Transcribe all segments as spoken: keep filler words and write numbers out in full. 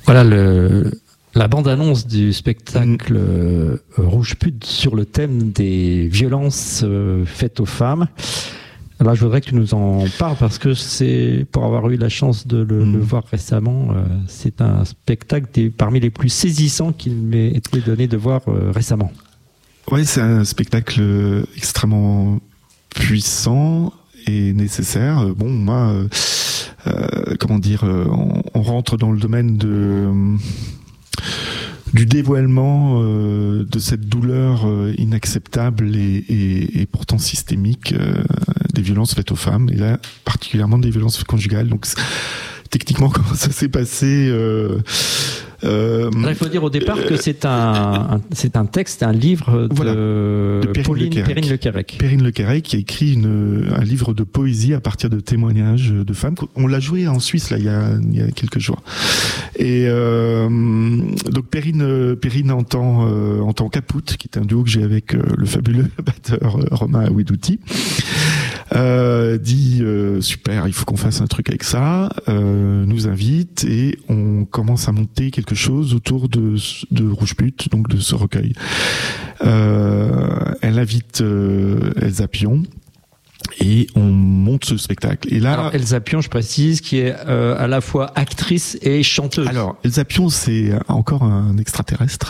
Voilà le, la bande-annonce du spectacle mmh. euh, Rouge Pute sur le thème des violences euh, faites aux femmes. Alors je voudrais que tu nous en parles parce que c'est, pour avoir eu la chance de le, mmh. le voir récemment, euh, c'est un spectacle des, parmi les plus saisissants qu'il m'ait été donné de voir euh, récemment. Oui, c'est un spectacle extrêmement puissant et nécessaire. Bon, moi, euh, euh, comment dire, euh, on, on rentre dans le domaine de euh, du dévoilement euh, de cette douleur euh, inacceptable et, et, et pourtant systémique euh, des violences faites aux femmes, et là particulièrement des violences conjugales. Donc techniquement, comment ça s'est passé euh, euh, Alors, il faut dire au départ euh, que c'est un, un c'est un texte, un livre de, voilà, de Perrine Pauline Perrine Lequerec. Perrine Lequerec qui a écrit une, un livre de poésie à partir de témoignages de femmes. On l'a joué en Suisse là il y a, il y a quelques jours. Et euh, donc Perrine Perrine en tant euh, en tant Caput, qui est un duo que j'ai avec euh, le fabuleux batteur euh, Romain Ouidouti. Euh, dit euh, super, il faut qu'on fasse un truc avec ça, euh, nous invite et on commence à monter quelque chose autour de, de Rouge Pute, donc de ce recueil. Euh, elle invite euh, Elsa Pion et on monte ce spectacle. Et là, alors, Elsa Pion, je précise, qui est euh, à la fois actrice et chanteuse. Alors Elsa Pion, c'est encore un extraterrestre.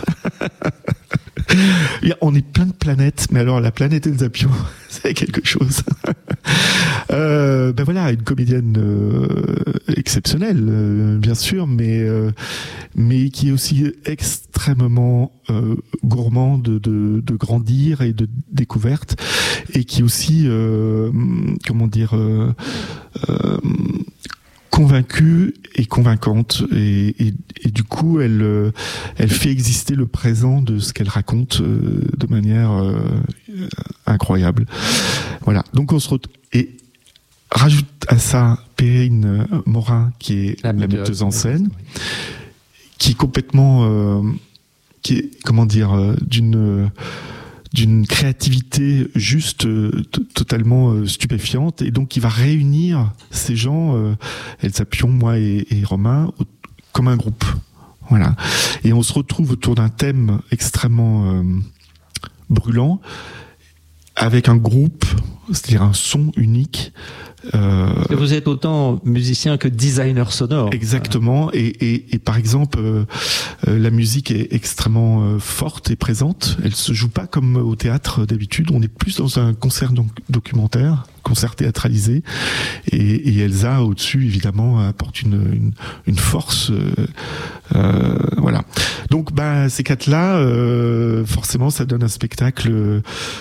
On est plein de planètes, mais alors la planète Elsa Pion, c'est quelque chose. euh, ben voilà, une comédienne euh, exceptionnelle, euh, bien sûr, mais euh, mais qui est aussi extrêmement euh, gourmand de, de de grandir et de découverte, et qui est aussi euh, comment dire euh, euh, convaincue et convaincante, et, et, et du coup elle euh, elle fait exister le présent de ce qu'elle raconte euh, de manière euh, incroyable. Voilà, donc on se retrouve, et rajoute à ça Perrine Morin qui est la, la metteuse en scène, oui, qui est complètement euh, qui est comment dire euh, d'une d'une créativité juste euh, t- totalement euh, stupéfiante, et donc qui va réunir ces gens, euh, Elsa Pion, moi et, et Romain, au, comme un groupe. Voilà. Et on se retrouve autour d'un thème extrêmement euh, brûlant, avec un groupe, c'est-à-dire un son unique. Euh, vous êtes autant musicien que designer sonore. Exactement. Et, et, et par exemple, euh, euh, la musique est extrêmement euh, forte et présente. Elle se joue pas comme au théâtre d'habitude. On est plus dans un concert donc, documentaire, concert théâtralisé. Et, et Elsa, au-dessus, évidemment, apporte une, une, une force. Euh, euh, voilà. Donc, bah, ces quatre-là, euh, forcément, ça donne un spectacle euh,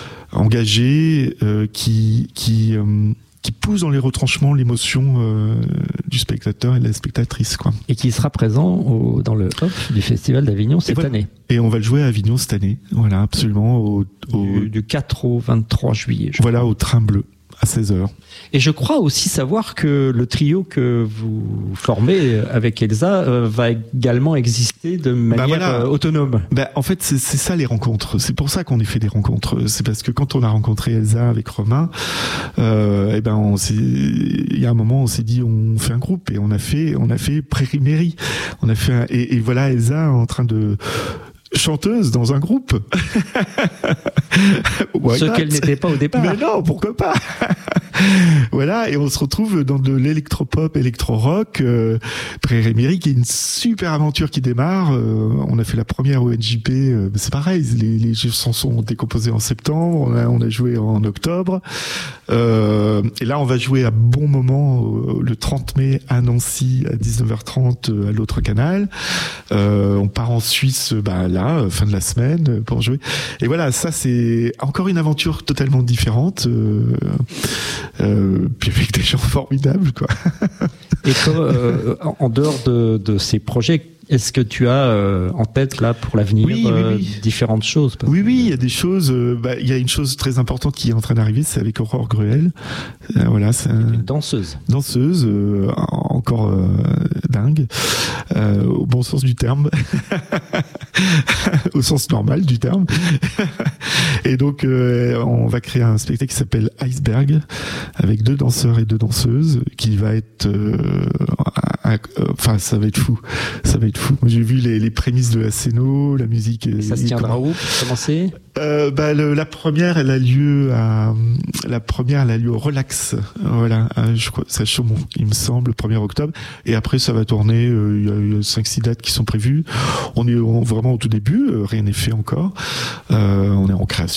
engagé euh, qui... qui euh, qui pousse dans les retranchements l'émotion euh, du spectateur et de la spectatrice, quoi. Et qui sera présent au, dans le off du Festival d'Avignon cette voilà. année. Et on va le jouer à Avignon cette année, voilà, absolument. Au, au... Du, du quatre au vingt-trois juillet. Je voilà, crois. Au Train Bleu, à seize heures. Et je crois aussi savoir que le trio que vous formez avec Elsa euh, va également exister de manière bah voilà. euh, autonome. Bah, en fait, c'est, c'est ça les rencontres. C'est pour ça qu'on ait fait des rencontres. C'est parce que quand on a rencontré Elsa avec Romain, euh, et ben on s'est, il y a un moment, on s'est dit on fait un groupe, et on a fait, on a fait Prairie Mairie. On a fait un, et, et voilà Elsa en train de chanteuse dans un groupe. Ce not? Qu'elle n'était pas au départ. Mais non, pourquoi pas. Voilà, et on se retrouve dans de l'électropop, électro-rock, euh, Prairie Mairie, qui est une super aventure qui démarre. Euh, on a fait la première au N J P, euh, c'est pareil, les, les chansons ont été composées en septembre, on a, on a joué en octobre, euh, et là on va jouer à bon moment euh, le trente mai à Nancy à dix-neuf heures trente euh, à l'autre canal. Euh, on part en Suisse, bah là, fin de la semaine, pour jouer. Et voilà, ça c'est encore une aventure totalement différente. Euh, Euh, puis avec des gens formidables, quoi. Et comme, euh, en dehors de, de ces projets, est-ce que tu as euh, en tête là pour l'avenir oui, oui, oui. Euh, différentes choses? Oui, oui, il y a des choses. Euh, bah, il y a une chose très importante qui est en train d'arriver, c'est avec Aurore Gruel. Euh, voilà, c'est un, une danseuse. Danseuse, euh, encore euh, dingue, euh, au bon sens du terme, au sens normal du terme. Et donc, euh, on va créer un spectacle qui s'appelle Iceberg, avec deux danseurs et deux danseuses, qui va être euh, enfin, ça va être fou. Ça va être fou. Moi, j'ai vu les, les prémices de la scéno, la musique. Et ça se tiendra où pour commencer? Euh, bah, le, la première, elle a lieu à, la première, elle a lieu au Relax. Voilà. Je crois, c'est à Chaumont, il me semble, le premier octobre. Et après, ça va tourner, euh, il y a cinq six dates qui sont prévues. On est vraiment au tout début, euh, rien n'est fait encore. Euh, on est en création.